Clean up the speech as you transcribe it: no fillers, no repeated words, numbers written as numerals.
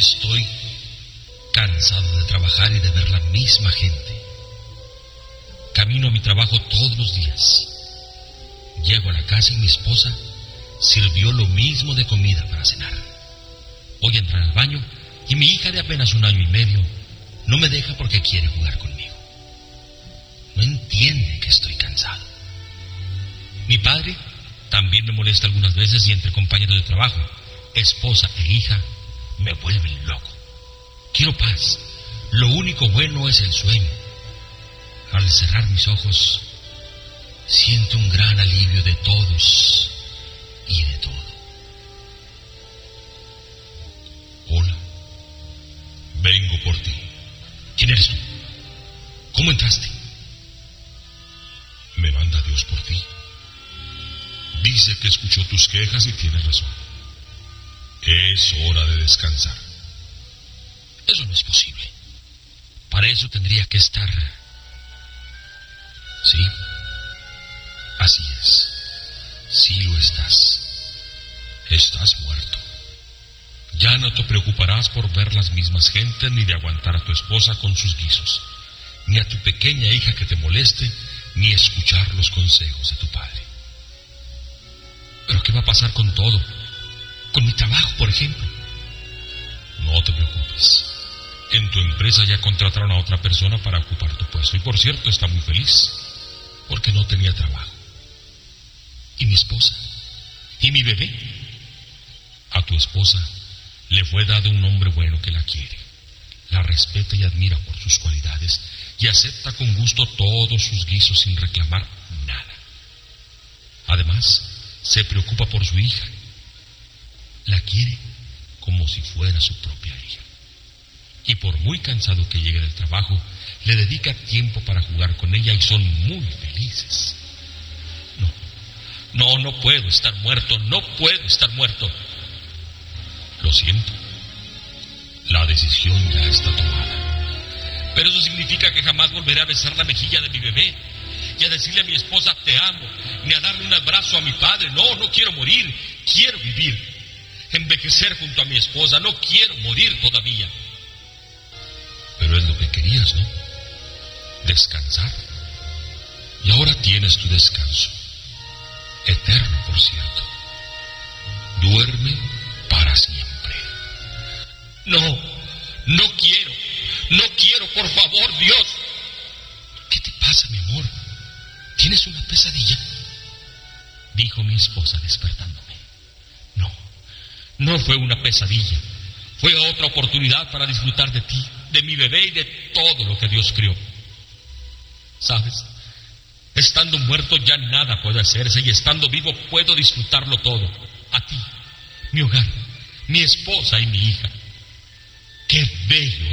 Estoy cansado de trabajar y de ver la misma gente. Camino a mi trabajo todos los días. Llego a la casa y mi esposa sirvió lo mismo de comida para cenar. Voy a entrar al baño y mi hija de apenas 1 año y medio no me deja porque quiere jugar conmigo. No entiende que estoy cansado. Mi padre también me molesta algunas veces y entre compañeros de trabajo, esposa e hija, me vuelven loco. Quiero paz. Lo único bueno es el sueño. Al cerrar mis ojos, siento un gran alivio de todos y de todo. Hola, vengo por ti. ¿Quién eres tú? ¿Cómo entraste? Me manda Dios por ti. Dice que escuchó tus quejas y tiene razón. Es hora de descansar. Eso no es posible. Para eso tendría que estar... Sí, así es. Sí lo estás. Estás muerto. Ya no te preocuparás por ver las mismas gentes, ni de aguantar a tu esposa con sus guisos, ni a tu pequeña hija que te moleste, ni escuchar los consejos de tu padre. ¿Pero qué va a pasar con todo? Con mi trabajo, por ejemplo. No te preocupes. En tu empresa ya contrataron a otra persona para ocupar tu puesto. Y por cierto, está muy feliz, porque no tenía trabajo. ¿Y mi esposa? ¿Y mi bebé? A tu esposa le fue dado un hombre bueno que la quiere, la respeta y admira por sus cualidades y acepta con gusto todos sus guisos sin reclamar nada. Además, se preocupa por su hija. La quiere como si fuera su propia hija. Y por muy cansado que llegue del trabajo, le dedica tiempo para jugar con ella y son muy felices. No puedo estar muerto, no puedo estar muerto. Lo siento. La decisión ya está tomada. Pero eso significa que jamás volveré a besar la mejilla de mi bebé y a decirle a mi esposa te amo, ni a darle un abrazo a mi padre. No quiero morir, quiero vivir, envejecer junto a mi esposa. No quiero morir todavía. Pero es lo que querías, ¿no? Descansar. Y ahora tienes tu descanso, eterno por cierto. Duerme para siempre. No quiero, por favor, Dios. ¿Qué te pasa, mi amor? ¿Tienes una pesadilla?, dijo mi esposa despertándome. No fue una pesadilla. Fue otra oportunidad para disfrutar de ti, de mi bebé y de todo lo que Dios creó. ¿Sabes? Estando muerto ya nada puede hacerse y estando vivo puedo disfrutarlo todo. A ti, mi hogar, mi esposa y mi hija. ¡Qué bello